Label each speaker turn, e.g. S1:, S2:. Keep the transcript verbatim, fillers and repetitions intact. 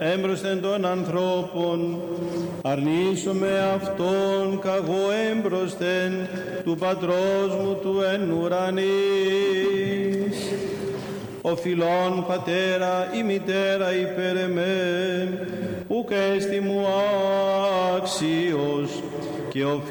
S1: έμπροσθεν των ανθρώπων, αρνήσομαι αυτόν καγώ έμπροσθεν του Πατρός μου του εν ουρανής. Ο φιλόν πατέρα ή μητέρα υπέρ εμέν, ουκ έστι μου άξιος, και ο